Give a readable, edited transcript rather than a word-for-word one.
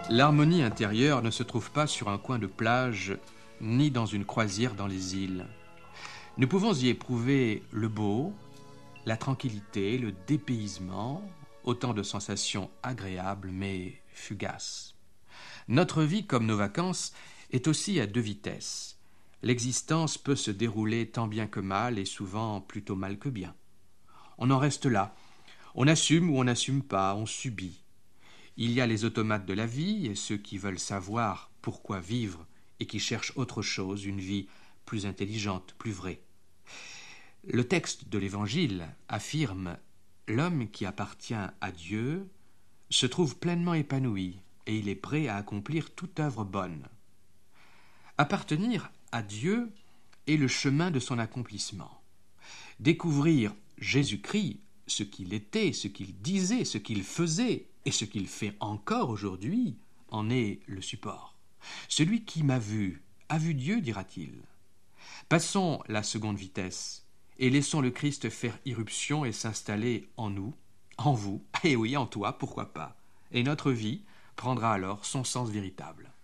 L'harmonie intérieure ne se trouve pas sur un coin de plage, ni dans une croisière dans les îles. Nous pouvons y éprouver le beau, la tranquillité, le dépaysement, autant de sensations agréables mais fugaces. Notre vie, comme nos vacances, est aussi à deux vitesses. L'existence peut se dérouler tant bien que mal et souvent plutôt mal que bien. On en reste là. On assume ou on n'assume pas, on subit. Il y a les automates de la vie et ceux qui veulent savoir pourquoi vivre et qui cherchent autre chose, une vie plus intelligente, plus vraie. Le texte de l'Évangile affirme « L'homme qui appartient à Dieu se trouve pleinement épanoui et il est prêt à accomplir toute œuvre bonne. » Appartenir à Dieu est le chemin de son accomplissement. Découvrir Jésus-Christ, ce qu'il était, ce qu'il disait, ce qu'il faisait et ce qu'il fait encore aujourd'hui, en est le support. Celui qui m'a vu a vu Dieu, dira-t-il. Passons la seconde vitesse et laissons le Christ faire irruption et s'installer en nous, en vous, et oui, en toi, pourquoi pas. Et notre vie prendra alors son sens véritable.